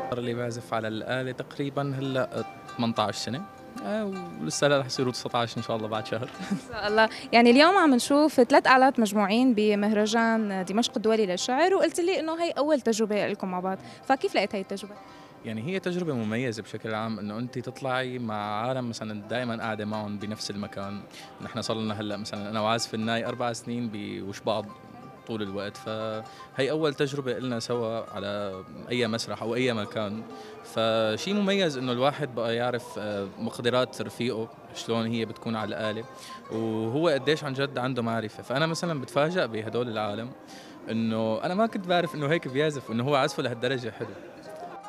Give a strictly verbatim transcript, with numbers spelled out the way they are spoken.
صار لي بعزف على الآلة تقريبا هلا ثمانية عشر سنة. آه، ولسه لا رح يصيروا تسعة عشر إن شاء الله بعد شهر. إن شاء الله. يعني اليوم عم نشوف ثلاث آلات مجموعين بمهرجان دمشق الدولي للشعر، وقلت لي إنه هي أول تجربة لكم مع بعض، فكيف لقيت هي التجربة؟ يعني هي تجربة مميزة بشكل عام انه انت تطلعي مع عالم مثلا دائما قاعدة معهم بنفس المكان. نحن صار لنا هلا مثلا انا وعازف الناي اربع سنين بوش بعض طول الوقت، فهي اول تجربة لنا سوا على اي مسرح او اي مكان. فشي مميز انه الواحد بقى يعرف آه، مقدرات رفيقه شلون هي بتكون على الآلة، وهو قديش عن جد عنده معرفة. فانا مثلا بتفاجأ بهدول العالم انه انا ما كنت بعرف انه هيك بيعزف، انه هو عزفه لهالدرجة حلو.